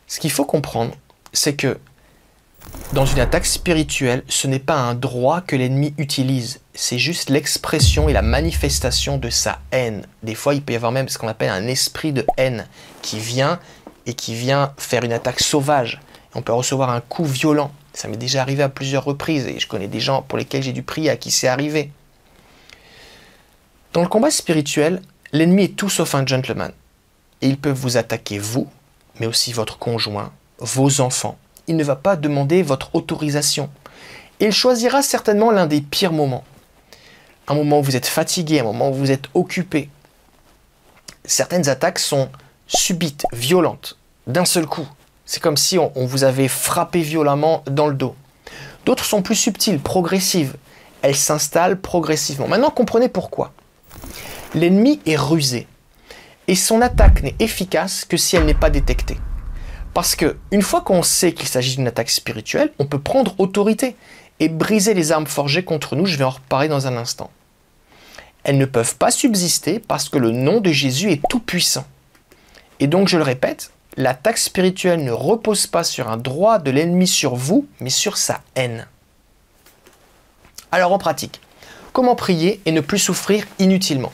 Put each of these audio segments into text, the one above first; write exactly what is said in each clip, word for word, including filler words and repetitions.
Ce qu'il faut comprendre, c'est que dans une attaque spirituelle, ce n'est pas un droit que l'ennemi utilise, c'est juste l'expression et la manifestation de sa haine. Des fois, il peut y avoir même ce qu'on appelle un esprit de haine qui vient et qui vient faire une attaque sauvage. On peut recevoir un coup violent. Ça m'est déjà arrivé à plusieurs reprises et je connais des gens pour lesquels j'ai dû prier à qui c'est arrivé. Dans le combat spirituel, l'ennemi est tout sauf un gentleman. Et il peut vous attaquer vous, mais aussi votre conjoint, vos enfants. Il ne va pas demander votre autorisation. Et il choisira certainement l'un des pires moments. Un moment où vous êtes fatigué, un moment où vous êtes occupé. Certaines attaques sont subites, violentes, d'un seul coup. C'est comme si on, on vous avait frappé violemment dans le dos. D'autres sont plus subtiles, progressives. Elles s'installent progressivement. Maintenant, comprenez pourquoi. L'ennemi est rusé. Et son attaque n'est efficace que si elle n'est pas détectée. Parce qu'une fois qu'on sait qu'il s'agit d'une attaque spirituelle, on peut prendre autorité et briser les armes forgées contre nous. Je vais en reparler dans un instant. Elles ne peuvent pas subsister parce que le nom de Jésus est tout puissant. Et donc, je le répète, l'attaque spirituelle ne repose pas sur un droit de l'ennemi sur vous, mais sur sa haine. Alors en pratique, comment prier et ne plus souffrir inutilement?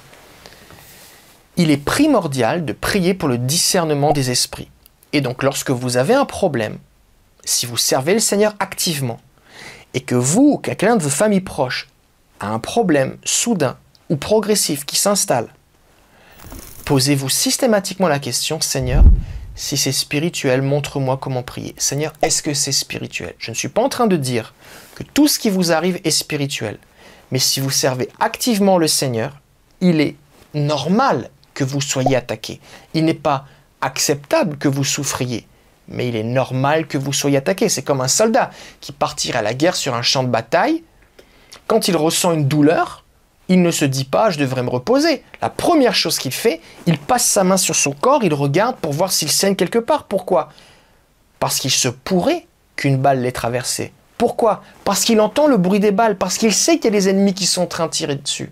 Il est primordial de prier pour le discernement des esprits. Et donc lorsque vous avez un problème, si vous servez le Seigneur activement, et que vous ou quelqu'un de vos familles proches a un problème soudain ou progressif qui s'installe, posez-vous systématiquement la question, Seigneur, si c'est spirituel, montre-moi comment prier. Seigneur, est-ce que c'est spirituel? Je ne suis pas en train de dire que tout ce qui vous arrive est spirituel. Mais si vous servez activement le Seigneur, il est normal que vous soyez attaqué. Il n'est pas acceptable que vous souffriez, mais il est normal que vous soyez attaqué. C'est comme un soldat qui partirait à la guerre sur un champ de bataille. Quand il ressent une douleur, il ne se dit pas « je devrais me reposer ». La première chose qu'il fait, il passe sa main sur son corps, il regarde pour voir s'il saigne quelque part. Pourquoi? Parce qu'il se pourrait qu'une balle l'ait traversé. Pourquoi? Parce qu'il entend le bruit des balles, parce qu'il sait qu'il y a des ennemis qui sont en train de tirer dessus.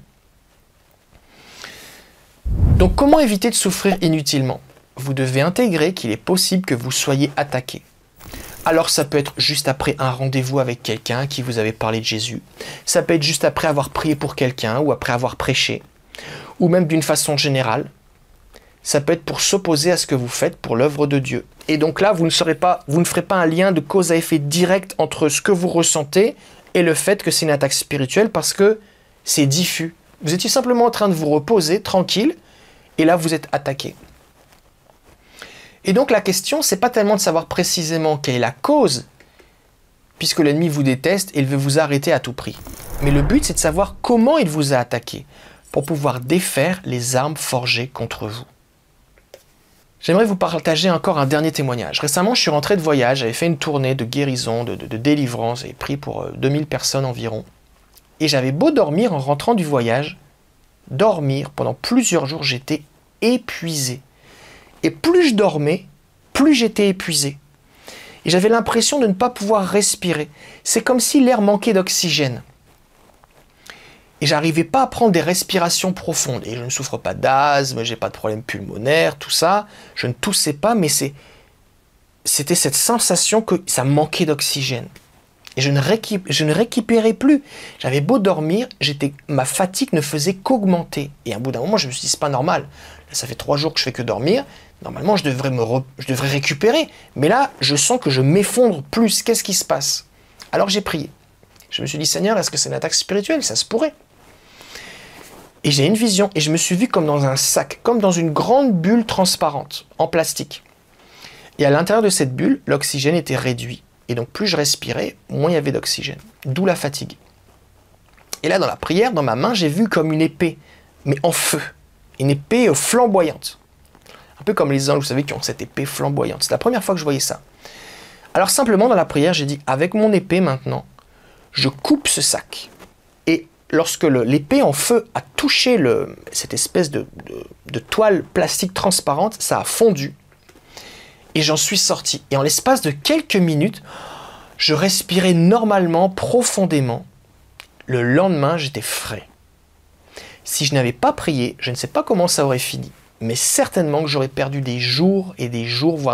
Donc comment éviter de souffrir inutilement? Vous devez intégrer qu'il est possible que vous soyez attaqué. Alors ça peut être juste après un rendez-vous avec quelqu'un à qui vous avez parlé de Jésus. Ça peut être juste après avoir prié pour quelqu'un ou après avoir prêché. Ou même d'une façon générale. Ça peut être pour s'opposer à ce que vous faites pour l'œuvre de Dieu. Et donc là, vous ne serez pas, vous ne ferez pas un lien de cause à effet direct entre ce que vous ressentez et le fait que c'est une attaque spirituelle parce que c'est diffus. Vous étiez simplement en train de vous reposer, tranquille, et là vous êtes attaqué. Et donc la question, c'est pas tellement de savoir précisément quelle est la cause, puisque l'ennemi vous déteste et il veut vous arrêter à tout prix. Mais le but, c'est de savoir comment il vous a attaqué, pour pouvoir défaire les armes forgées contre vous. J'aimerais vous partager encore un dernier témoignage. Récemment, je suis rentré de voyage, j'avais fait une tournée de guérison, de, de, de délivrance, j'avais pris pour deux mille personnes environ. Et j'avais beau dormir en rentrant du voyage, dormir pendant plusieurs jours, j'étais épuisé. Et plus je dormais, plus j'étais épuisé. Et j'avais l'impression de ne pas pouvoir respirer. C'est comme si l'air manquait d'oxygène. Et j'arrivais pas à prendre des respirations profondes. Et je ne souffre pas d'asthme, j'ai pas de problème pulmonaire, tout ça. Je ne toussais pas, mais c'est, c'était cette sensation que ça manquait d'oxygène. Et je ne, récup... je ne récupérais plus. J'avais beau dormir, j'étais... ma fatigue ne faisait qu'augmenter. Et à un bout d'un moment, je me suis dit, c'est pas normal. Là, ça fait trois jours que je fais que dormir. Normalement, je devrais, me re... je devrais récupérer. Mais là, je sens que je m'effondre plus. Qu'est-ce qui se passe? Alors j'ai prié. Je me suis dit, Seigneur, est-ce que c'est une attaque spirituelle? Ça se pourrait. Et j'ai une vision. Et je me suis vu comme dans un sac, comme dans une grande bulle transparente, en plastique. Et à l'intérieur de cette bulle, l'oxygène était réduit. Et donc, plus je respirais, moins il y avait d'oxygène. D'où la fatigue. Et là, dans la prière, dans ma main, j'ai vu comme une épée, mais en feu. Une épée flamboyante. Un peu comme les anges, vous savez, qui ont cette épée flamboyante. C'est la première fois que je voyais ça. Alors, simplement, dans la prière, j'ai dit, avec mon épée, maintenant, je coupe ce sac. Et lorsque le, l'épée en feu a touché le, cette espèce de, de, de toile plastique transparente, ça a fondu. Et j'en suis sorti. Et en l'espace de quelques minutes, je respirais normalement, profondément. Le lendemain, j'étais frais. Si je n'avais pas prié, je ne sais pas comment ça aurait fini. Mais certainement que j'aurais perdu des jours et des jours, voire